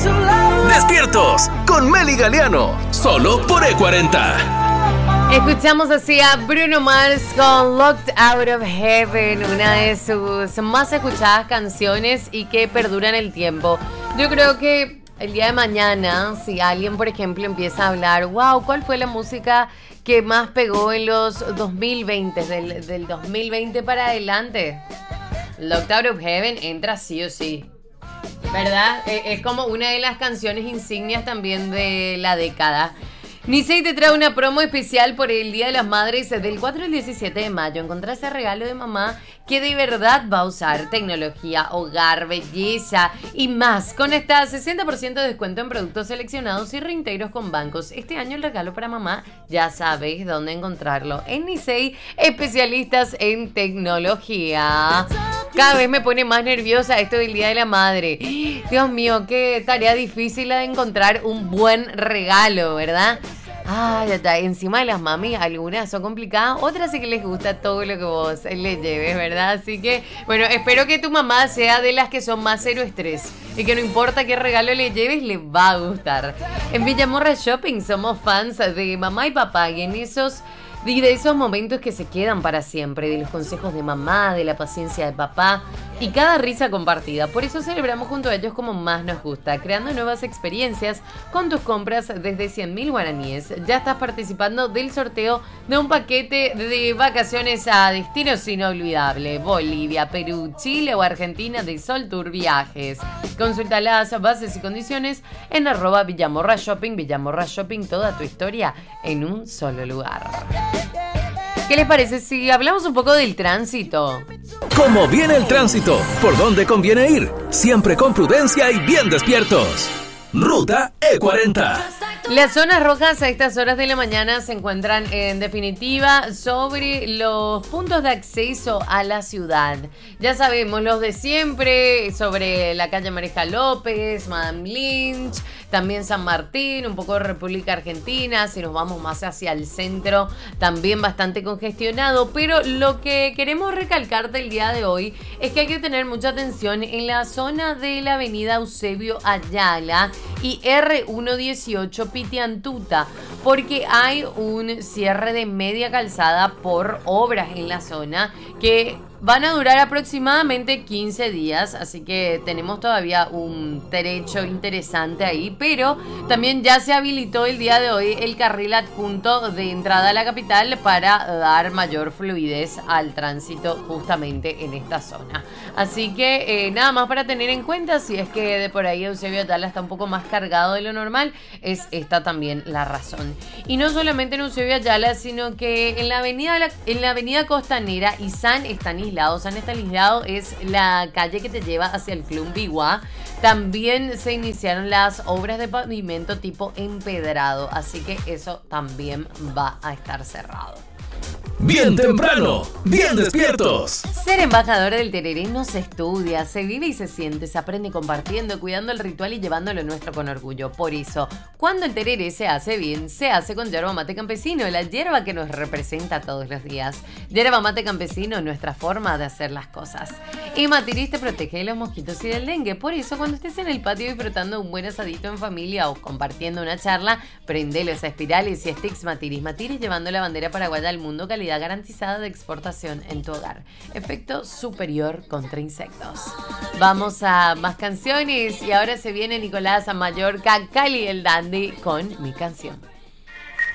Despiertos con Meli Galeano, solo por E40. Escuchamos así a Bruno Mars con Locked Out of Heaven, una de sus más escuchadas canciones y que perdura en el tiempo. Yo creo que el día de mañana, si alguien, por ejemplo, empieza a hablar, wow, ¿cuál fue la música que más pegó en los 2020, del 2020 para adelante? Locked Out of Heaven entra sí o sí, ¿verdad? Es como una de las canciones insignias también de la década. Nisei te trae una promo especial por el Día de las Madres del 4 al 17 de mayo. Encontrá ese regalo de mamá que de verdad va a usar tecnología, hogar, belleza y más. Con hasta 60% de descuento en productos seleccionados y reintegros con bancos. Este año el regalo para mamá ya sabes dónde encontrarlo. En Nisei, especialistas en tecnología. Cada vez me pone más nerviosa esto del Día de la Madre. Dios mío, qué tarea difícil la de encontrar un buen regalo, ¿verdad? Ay, encima de las mamis, algunas son complicadas, otras sí que les gusta todo lo que vos le lleves, ¿verdad? Así que, bueno, espero que tu mamá sea de las que son más cero estrés y que no importa qué regalo le lleves, le va a gustar. En Villamorra Shopping somos fans de mamá y papá y de esos momentos que se quedan para siempre, de los consejos de mamá, de la paciencia de papá y cada risa compartida. Por eso celebramos junto a ellos como más nos gusta, creando nuevas experiencias con tus compras desde 100.000 guaraníes. Ya estás participando del sorteo de un paquete de vacaciones a destinos inolvidables: Bolivia, Perú, Chile o Argentina de Sol Tour Viajes. Consulta las bases y condiciones en @Villamorra Shopping. Villamorra Shopping, toda tu historia en un solo lugar. ¿Qué les parece si hablamos un poco del tránsito? ¿Cómo viene el tránsito? ¿Por dónde conviene ir? Siempre con prudencia y bien despiertos. Ruta E40. Las zonas rojas a estas horas de la mañana se encuentran en definitiva sobre los puntos de acceso a la ciudad. Ya sabemos, los de siempre, sobre la calle Mareja López, Madame Lynch, también San Martín, un poco de República Argentina. Si nos vamos más hacia el centro, también bastante congestionado. Pero lo que queremos recalcar del día de hoy es que hay que tener mucha atención en la zona de la avenida Eusebio Ayala y R118 Pitiantuta, porque hay un cierre de media calzada por obras en la zona que van a durar aproximadamente 15 días, así que tenemos todavía un trecho interesante ahí, pero también ya se habilitó el día de hoy el carril adjunto de entrada a la capital para dar mayor fluidez al tránsito justamente en esta zona. Así que nada más para tener en cuenta, si es que de por ahí Eusebio Ayala está un poco más cargado de lo normal, es esta también la razón. Y no solamente en Eusebio Ayala, sino que en la avenida Costanera y San Estanislao es la calle que te lleva hacia el Club Biguá. También se iniciaron las obras de pavimento tipo empedrado, así que eso también va a estar cerrado. Bien temprano, bien despiertos. Ser embajador del tereré no se estudia, se vive y se siente, se aprende compartiendo, cuidando el ritual y llevándolo nuestro con orgullo. Por eso, cuando el tereré se hace bien, se hace con yerba mate campesino, la hierba que nos representa todos los días. Yerba mate campesino, nuestra forma de hacer las cosas. Y Matiris te protege de los mosquitos y del dengue. Por eso, cuando estés en el patio disfrutando un buen asadito en familia o compartiendo una charla, prendele a espirales y sticks Matiris. Matiris llevando la bandera paraguaya al mundo, calidad garantizada de exportación en tu hogar. Efecto superior contra insectos. Vamos a más canciones y ahora se viene Nicolás a Mallorca, Cali el Dandy con Mi Canción.